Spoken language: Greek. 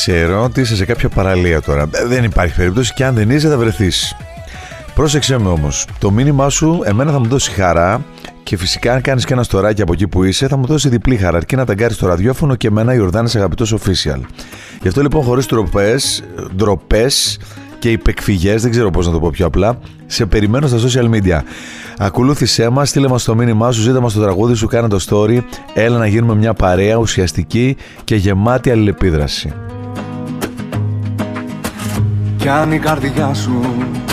ξέρω ότι είσαι σε κάποια παραλία τώρα. Δεν υπάρχει περίπτωση και αν δεν είσαι θα βρεθείς. Πρόσεξε με όμως. Το μήνυμά σου εμένα θα μου δώσει χαρά και φυσικά αν κάνεις και ένα στοράκι από εκεί που είσαι θα μου δώσει διπλή χαρά. Αρκεί να ταγκάρεις το ραδιόφωνο και εμένα Ιορδάνης Αγαπητός Official. Γι' αυτό λοιπόν χωρίς ντροπές και υπεκφυγές, δεν ξέρω πώς να το πω πιο απλά, σε περιμένω στα social media. Ακολούθησέ μας, στείλε μας το μήνυμά σου, ζήτα μας το τραγούδι σου, κάνε το story. Έλα να γίνουμε μια παρέα ουσιαστική και γεμάτη αλληλεπίδραση. Κι αν η καρδιά σου